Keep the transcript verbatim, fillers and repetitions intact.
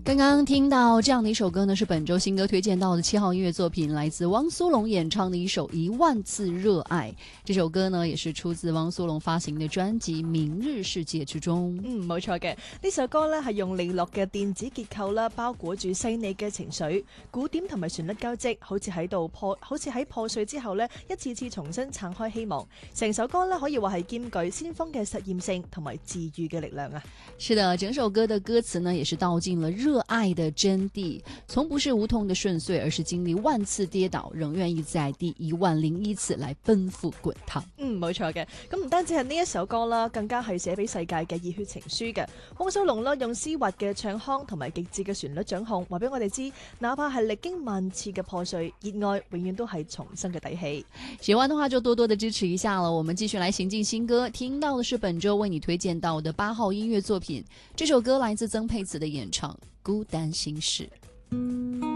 刚刚听到这样的一首歌呢，是本周新歌推荐到的七号音乐作品，来自汪苏泷演唱的一首《一万次热愛》。這首歌呢，也是出自汪蘇泷發行的專輯《明日世界》之中。 嗯，冇錯嘅，呢首歌呢係用利落嘅電子結構啦，包裹住細膩嘅情緒，鼓點同埋旋律交織，好似喺度破，好似喺破碎之後呢，一次次重新撐開希望。成首歌呢，可以話係兼具先鋒嘅實驗性同埋治癒嘅力量啊。 是的，整首歌的歌詞呢，也是道盡了熱愛的真諦，從不是無痛的順遂，而是經歷萬次跌倒，仍願意在第一萬零一次來奔赴滾燙。 嗯，冇錯嘅。咁唔單止係呢一首歌啦，更加係寫俾世界嘅熱血情書嘅。汪蘇泷啦，用絲滑嘅唱腔同埋極致嘅旋律掌控，話俾我哋知，哪怕係歷經萬次嘅破碎，熱愛永遠都係重生嘅底氣。 喜歡的話就多多的支持一下了。我們繼續來行進新歌，聽到的是本周為你推薦到的八號音樂作品，這首歌來自曾沛慈的演唱《孤單心事》。